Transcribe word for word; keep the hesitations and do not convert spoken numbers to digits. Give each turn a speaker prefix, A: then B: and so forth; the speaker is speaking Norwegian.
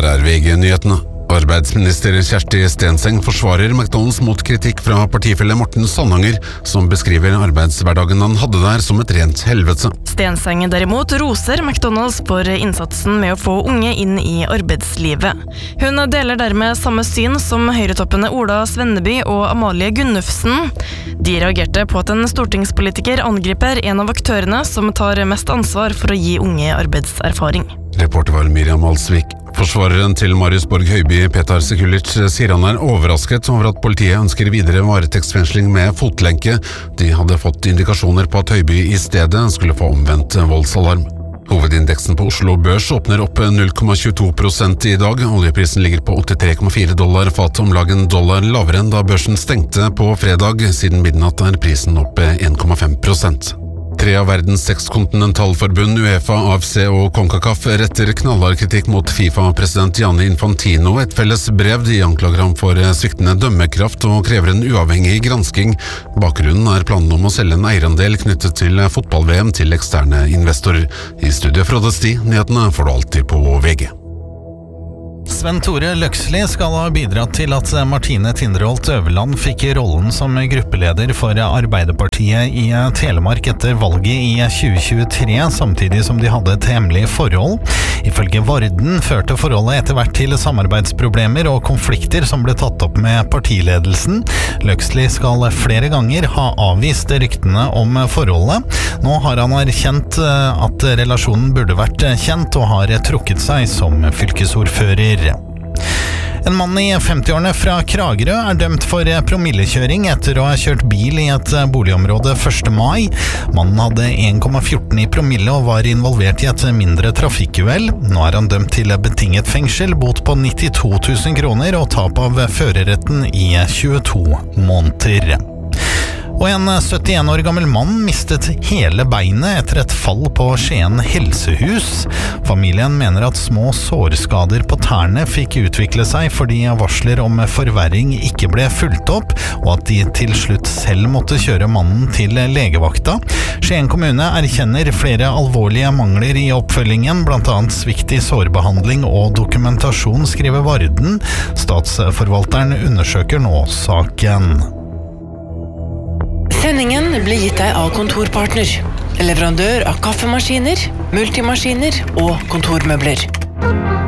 A: Her er V G-nyhetene. Arbeidsminister Kjersti Stenseng forsvarer McDonalds mot kritikk fra partifelle Morten Sandanger, som beskriver arbeidshverdagen han hadde der som et rent helvete.
B: Stenseng derimot roser McDonalds for innsatsen med å få unge inn i arbeidslivet. Hun deler dermed samme syn som høyretoppene Ola Svenneby og Amalie Gunnufsen. De reagerte på at en stortingspolitiker angriper en av aktørene som tar mest ansvar for å gi unge arbeidserfaring.
A: Reporter var Miriam Alsvik. Forsvareren til Marius Borg Høiby, Petar Sekulic, sier han er overrasket over at politiet ønsker videre varetektsfengsling med fotlenke. De hadde fått indikasjoner på at Høiby i stedet skulle få omvendt voldsalarm. Hovedindeksen på Oslo Børs åpner opp null komma tjueto prosent i dag. Oljeprisen ligger på åttitre komma fire dollar fat, om lag en dollar lavere enn da børsen stengte på fredag. Siden midnatt er prisen opp en komma fem prosent. Tre av verdens seks kontinentalforbund, UEFA, A F C og CONCACAF, retter knallhard kritikk mot FIFA-president Gianni Infantino. Et felles brev. De anklager ham for sviktende dømmekraft og krever en uavhengig gransking. Bakgrunnen er planen om å selge en eierandel knyttet til fotball-V M til eksterne investorer. I studiet Frode Sti, nyhetene får du alltid på V G.
C: Sven Tore Løksli skal ha bidratt til at Martine Tinderholt Øverland fikk rollen som gruppeleder for Arbeiderpartiet i Telemark etter valget i tjue tjuetre, samtidig som de hadde et hemmelig forhold. Ifølge Varden førte forholdet etter hvert til samarbeidsproblemer og konflikter som ble tatt opp med partiledelsen. Løksli skal flere ganger ha avvist ryktene om forholdet. Nå har han erkjent at relasjonen burde vært kjent og har trukket seg som fylkesordfører. En mann i femtiårene fra Kragerø er dømt for promillekjøring etter å ha kjørt bil i et boligområde første mai. Mannen hadde en komma fjorten i promille og var involvert i et mindre trafikkuhell. Nå er han dømt til betinget fengsel, bot på nittito tusen kroner og tap av førerretten i tjueto måneder. Og en syttien år gammel mann mistet hele beinet etter et fall på Skien helsehus. Familien mener at små sårskader på tærne fikk utvikle seg fordi varsler om forverring ikke ble fulgt opp, og at de til slutt selv måtte kjøre mannen til legevakta. Skien kommune erkjenner flere alvorlige mangler i oppfølgingen, blant annet svikt i sårbehandling og dokumentasjon, skriver Varden. Statsforvalteren undersøker nå saken.
D: Sendingen blir gitt deg av Kontorpartner, leverandør av kaffemaskiner, multimaskiner og kontormøbler.